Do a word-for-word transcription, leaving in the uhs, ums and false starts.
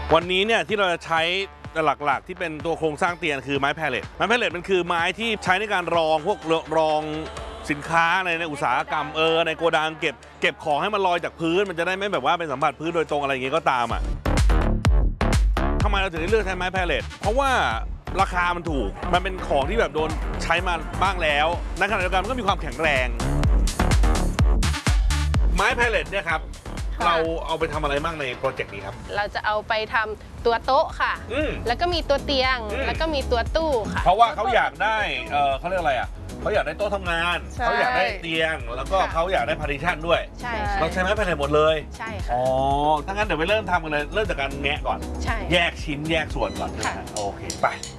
วันนี้เนี่ยที่เราจะใช้หลักๆที่เป็นตัวโครงสร้างเตียงคือไม้แพลเลตไม้แพลเลตมันคือไม้ที่ใช้ในการรองพวกรองสินค้าในในอุตสาหกรรมเออในโกดังเก็บเก็บของให้มันลอยจากพื้นมันจะได้ไม่แบบว่าเป็นสัมผัสพื้นโดยตรงอะไรอย่างงี้ก็ตามอ่ะทำไมเราถึงได้เลือกใช้ไม้แพลเลตเพราะว่าราคามันถูกมันเป็นของที่แบบโดนใช้มาบ้างแล้วในขณะเดียวกันมันก็มีความแข็งแรงไม้แพลเลตเนี่ยครับเราเอาไปทำอะไรบ้างในโปรเจกต์นี้ครับเราจะเอาไปทำตัวโต๊ะค่ะแล้วก็มีตัวเตียงแล้วก็มีตัวตู้ค่ะเพราะว่าเขาอยากได้เออเขาเรียกอะไรอ่ะเขาอยากได้โต๊ะทำงานเขาอยากได้เตียงแล้วก็เขาอยากได้พาร์ติชันด้วยใช่เราใช้ไม้แผ่นหมดเลยใช่ค่ะอ๋อถ้างั้นเดี๋ยวไปเริ่มทำกันเลยเริ่มจากการแงะก่อนใช่แยกชิ้นแยกส่วนก่อนโอเคไป